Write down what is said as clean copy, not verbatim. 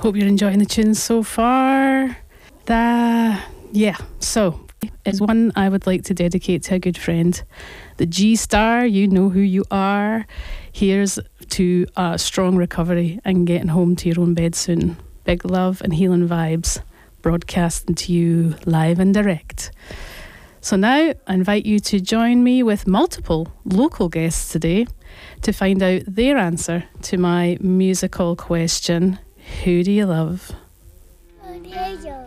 Hope you're enjoying the tunes so far. So is one I would like to dedicate to a good friend. The G Star, you know who you are. Here's to a strong recovery and getting home to your own bed soon. Big love and healing vibes, broadcasting to you live and direct. So now I invite you to join me with multiple local guests today to find out their answer to my musical question, who do you love? Who do you